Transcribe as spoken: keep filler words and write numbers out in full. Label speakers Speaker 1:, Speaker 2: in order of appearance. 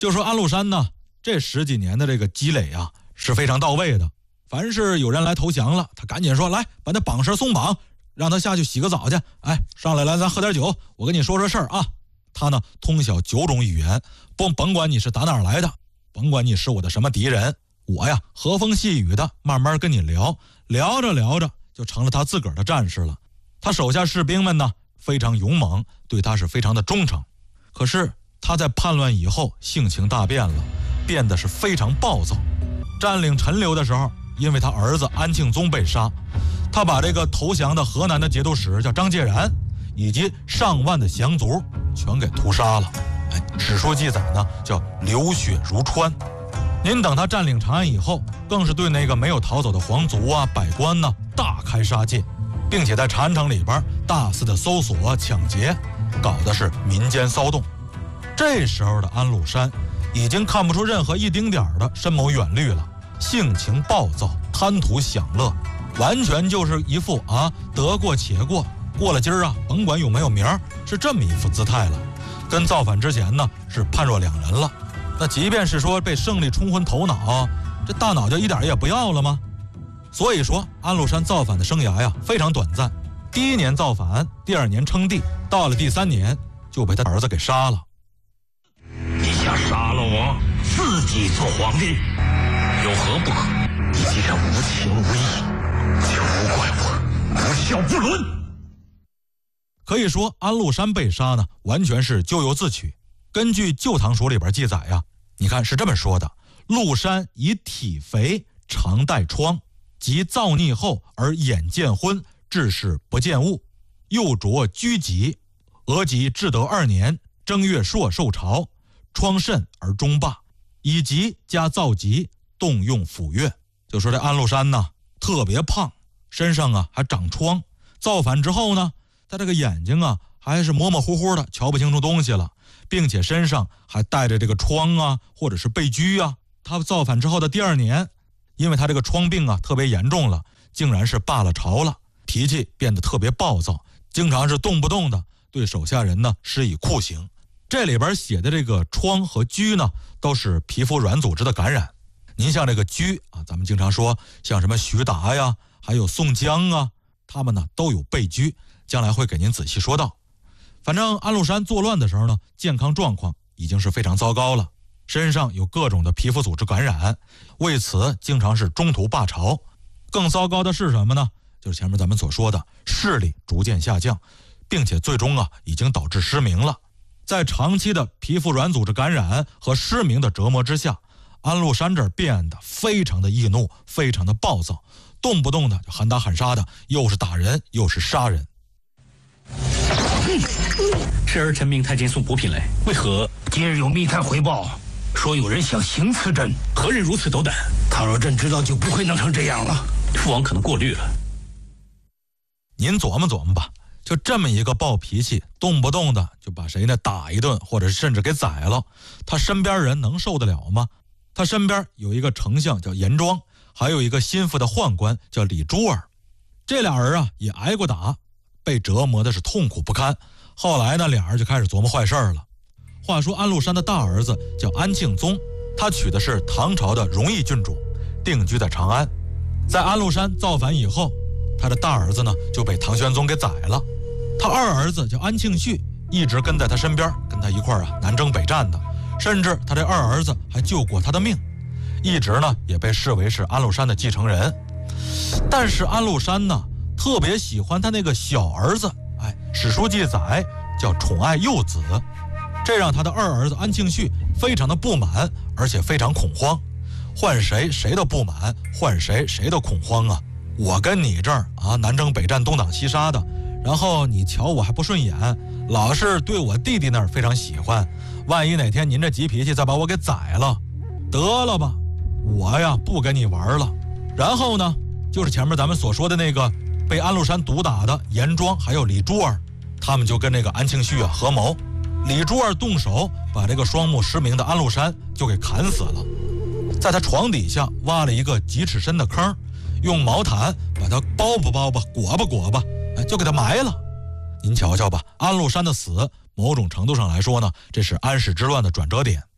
Speaker 1: 就说安禄山呢，这十几年的这个积累啊是非常到位的。凡是有人来投降了，他赶紧说来把那绑绳松绑，让他下去洗个澡去。哎，上来来，咱喝点酒，我跟你说说事儿啊。他呢通晓九种语言，不甭管你是打哪儿来的，甭管你是我的什么敌人，我呀和风细雨的慢慢跟你聊，聊着聊着就成了他自个儿的战士了。他手下士兵们呢非常勇猛，对他是非常的忠诚。可是他在叛乱以后性情大变了，变得是非常暴躁。占领陈留的时候，因为他儿子安庆宗被杀，他把这个投降的河南的节度使叫张介然以及上万的降卒全给屠杀了。哎，史书记载呢叫流血如川。您等他占领长安以后，更是对那个没有逃走的皇族啊百官呢大开杀戒，并且在长安城里边大肆的搜索抢劫，搞的是民间骚动。这时候的安禄山已经看不出任何一丁点儿的深谋远虑了，性情暴躁，贪图享乐，完全就是一副啊得过且过，过了今儿啊甭管有没有名儿，是这么一副姿态了。跟造反之前呢是判若两人了。那即便是说被胜利冲昏头脑，这大脑就一点也不要了吗？所以说安禄山造反的生涯呀非常短暂，第一年造反，第二年称帝，到了第三年就被他儿子给杀了。
Speaker 2: 你想杀了我，自己做皇帝，有何不可？你既然无情无义，就无怪我不孝不伦。
Speaker 1: 可以说安禄山被杀呢完全是咎由自取。根据《旧唐书》里边记载呀，你看是这么说的：禄山以体肥，常带疮，及造逆后而眼见昏，致使不见物，又着居疾，俄及至德二年正月朔受朝，疮甚而终罢，以疾加造疾，动用府院。就说这安禄山呢特别胖，身上啊还长疮，造反之后呢他这个眼睛啊还是模模糊糊的，瞧不清楚东西了，并且身上还带着这个疮啊或者是被疽啊。他造反之后的第二年，因为他这个疮病啊特别严重了，竟然是罢了朝了，脾气变得特别暴躁，经常是动不动的对手下人呢施以酷刑。这里边写的这个疮和疽呢都是皮肤软组织的感染。您像这个疽啊，咱们经常说像什么徐达呀还有宋江啊，他们呢都有被疽，将来会给您仔细说到。反正安禄山作乱的时候呢，健康状况已经是非常糟糕了，身上有各种的皮肤组织感染，为此经常是中途罢朝。更糟糕的是什么呢？就是前面咱们所说的视力逐渐下降，并且最终啊已经导致失明了。在长期的皮肤软组织感染和失明的折磨之下，安禄山这儿变得非常的易怒，非常的暴躁，动不动的就喊打喊杀的，又是打人又是杀人。
Speaker 3: 是儿臣命太监送补品来，为何？
Speaker 2: 今日有密探回报，说有人想行刺朕。
Speaker 3: 何人如此斗胆？
Speaker 2: 倘若朕知道，就不会弄成这样了。
Speaker 3: 父王可能过虑了。
Speaker 1: 您琢磨琢磨吧，就这么一个暴脾气，动不动的就把谁呢打一顿，或者甚至给宰了，他身边人能受得了吗？他身边有一个丞相叫严庄，还有一个心腹的宦官叫李珠儿，这俩人啊也挨过打，被折磨的是痛苦不堪。后来呢，俩人就开始琢磨坏事了。话说安禄山的大儿子叫安庆宗，他娶的是唐朝的荣义郡主，定居在长安。在安禄山造反以后，他的大儿子呢就被唐玄宗给宰了。他二儿子叫安庆绪，一直跟在他身边，跟他一块儿啊南征北战的，甚至他这二儿子还救过他的命，一直呢也被视为是安禄山的继承人。但是安禄山呢特别喜欢他那个小儿子，哎，史书记载叫宠爱幼子，这让他的二儿子安庆绪非常的不满，而且非常恐慌。换谁谁都不满，换谁谁都恐慌啊！我跟你这儿啊南征北战东挡西杀的，然后你瞧我还不顺眼，老是对我弟弟那儿非常喜欢，万一哪天您这急脾气再把我给宰了，得了吧，我呀不跟你玩了。然后呢就是前面咱们所说的那个被安禄山毒打的严庄还有李珠儿，他们就跟那个安庆绪啊合谋，李珠儿动手把这个双目失明的安禄山就给砍死了，在他床底下挖了一个几尺深的坑，用毛毯把他包吧包吧裹吧裹吧，哎，就给他埋了。您瞧瞧吧，安禄山的死某种程度上来说呢，这是安史之乱的转折点。